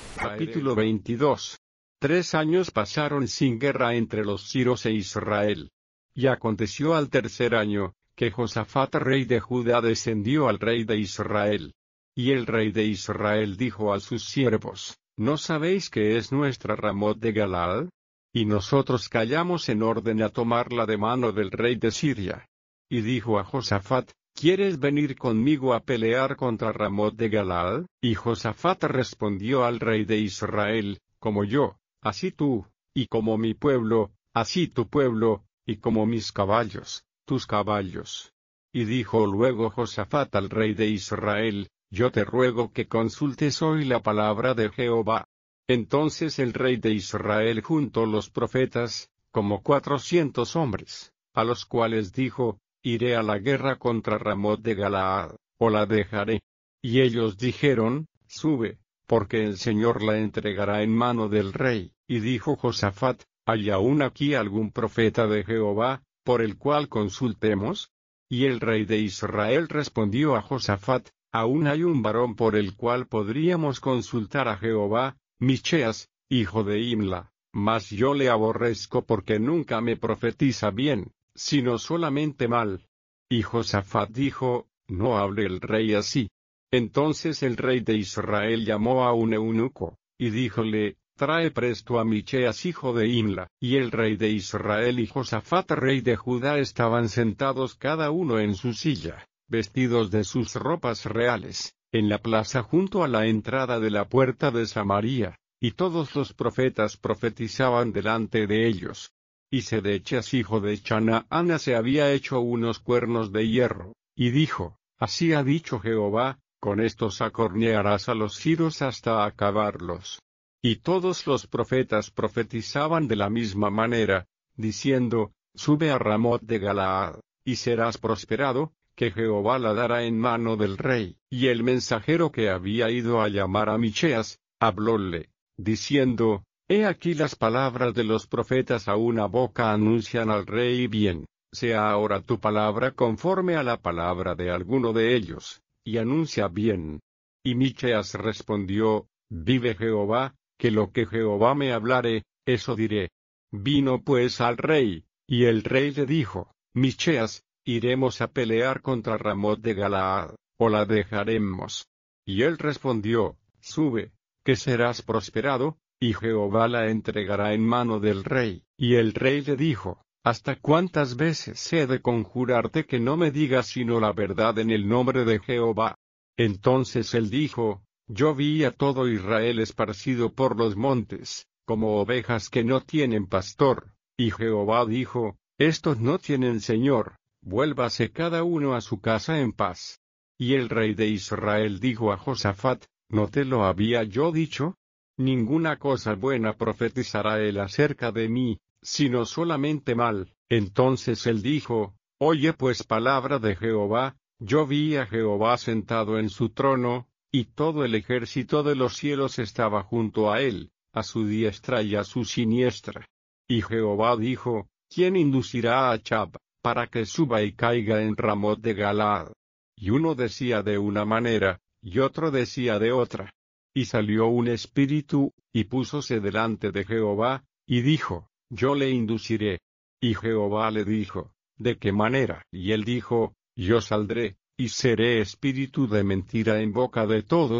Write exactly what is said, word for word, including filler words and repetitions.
Capítulo veintidós. Tres años pasaron sin guerra entre los siros e Israel. Y aconteció al tercer año, que Josafat rey de Judá descendió al rey de Israel. Y el rey de Israel dijo a sus siervos: ¿No sabéis que es nuestra Ramot de Galaad? Y nosotros callamos en orden a tomarla de mano del rey de Siria. Y dijo a Josafat: ¿Quieres venir conmigo a pelear contra Ramot de Galaad? Y Josafat respondió al rey de Israel: Como yo, así tú, y como mi pueblo, así tu pueblo, y como mis caballos, tus caballos. Y dijo luego Josafat al rey de Israel: Yo te ruego que consultes hoy la palabra de Jehová. Entonces el rey de Israel juntó los profetas, como cuatrocientos hombres, a los cuales dijo: Iré a la guerra contra Ramot de Galaad, o la dejaré. Y ellos dijeron: Sube, porque el Señor la entregará en mano del rey. Y dijo Josafat: ¿Hay aún aquí algún profeta de Jehová, por el cual consultemos? Y el rey de Israel respondió a Josafat: Aún hay un varón por el cual podríamos consultar a Jehová, Micheas, hijo de Imla, mas yo le aborrezco porque nunca me profetiza bien, sino solamente mal. Y Josafat dijo: No hable el rey así. Entonces el rey de Israel llamó a un eunuco, y díjole: Trae presto a Micheas hijo de Imla. Y el rey de Israel y Josafat rey de Judá estaban sentados cada uno en su silla, vestidos de sus ropas reales, en la plaza junto a la entrada de la puerta de Samaria, y todos los profetas profetizaban delante de ellos. Y Sedechas hijo de Chanaana se había hecho unos cuernos de hierro, y dijo: Así ha dicho Jehová, con estos acornearás a los siros hasta acabarlos. Y todos los profetas profetizaban de la misma manera, diciendo: Sube a Ramot de Galaad, y serás prosperado, que Jehová la dará en mano del rey. Y el mensajero que había ido a llamar a Micheas, hablóle, diciendo: He aquí las palabras de los profetas a una boca anuncian al rey bien, sea ahora tu palabra conforme a la palabra de alguno de ellos, y anuncia bien. Y Micheas respondió: Vive Jehová, que lo que Jehová me hablare, eso diré. Vino pues al rey, y el rey le dijo: Micheas, iremos a pelear contra Ramot de Galaad, o la dejaremos. Y él respondió: Sube, que serás prosperado, y Jehová la entregará en mano del rey. Y el rey le dijo: ¿Hasta cuántas veces he de conjurarte que no me digas sino la verdad en el nombre de Jehová? Entonces él dijo: Yo vi a todo Israel esparcido por los montes, como ovejas que no tienen pastor. Y Jehová dijo: Estos no tienen señor, vuélvase cada uno a su casa en paz. Y el rey de Israel dijo a Josafat: ¿No te lo había yo dicho? Ninguna cosa buena profetizará él acerca de mí, sino solamente mal. Entonces él dijo: Oye pues palabra de Jehová. Yo vi a Jehová sentado en su trono, y todo el ejército de los cielos estaba junto a él, a su diestra y a su siniestra. Y Jehová dijo: ¿Quién inducirá a Achb, para que suba y caiga en Ramot de Galaad? Y uno decía de una manera, y otro decía de otra. Y salió un espíritu, y púsose delante de Jehová, y dijo: Yo le induciré. Y Jehová le dijo: ¿De qué manera? Y él dijo: Yo saldré, y seré espíritu de mentira en boca de todos